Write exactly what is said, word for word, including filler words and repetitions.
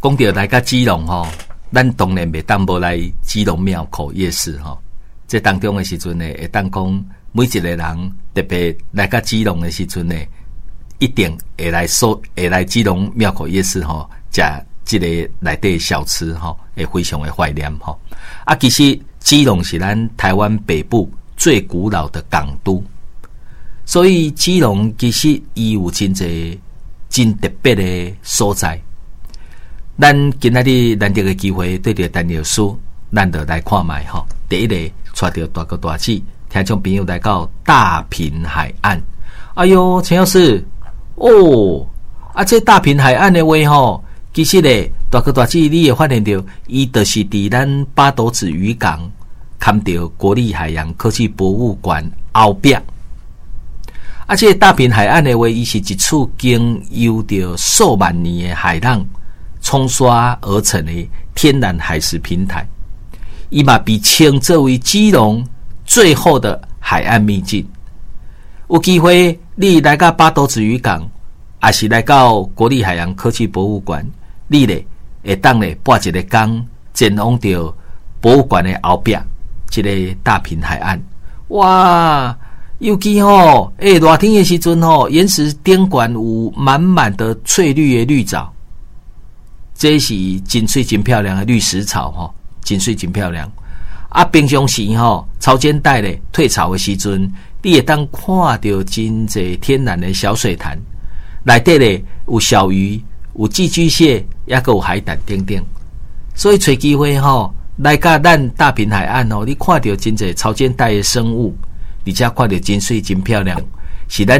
讲到来到基隆吼，咱当然袂当无来基隆庙口夜市吼。这当中的时阵呢，会当讲每一个人，特别来到基隆的时阵呢，一定会来说，会来基隆庙口夜市吼，食这个内底小吃吼，会非常的怀念吼。啊，其实基隆是咱台湾北部最古老的港都，所以基隆其实伊有真侪真特别的所在。咱今仔日难得的机会对着陈老师，咱就来看卖吼。第一个带着大哥大姐，听众朋友来到大坪海岸。哎哟，陈老师，哦，啊，这大坪海岸的话吼，其实咧，大哥大姐你会发现到，伊就是伫咱八斗子渔港，看到国立海洋科技博物馆后壁。啊，这大坪海岸的话，伊是一处经由着数万年的海浪冲刷而成的天然海蚀平台，伊嘛被称作为基隆最后的海岸秘境。有机会你来到八斗子渔港，还是来到国立海洋科技博物馆，你咧会当咧拨一个工前往到博物馆的后壁，这个大坪海岸。哇！尤其吼，诶、欸，热天的时阵吼，岩石顶管有满满的翠绿的绿藻。这是真水真漂亮的绿石草吼，真水真漂亮。啊，平常时吼，潮间带咧退潮的时阵，你会当看到真侪天然的小水潭，内底咧有小鱼、有寄居蟹，也个有海胆等等。所以找机会吼，来到咱大坪海岸吼，你看到真侪潮间带的生物，而且看到真水真漂亮，是咱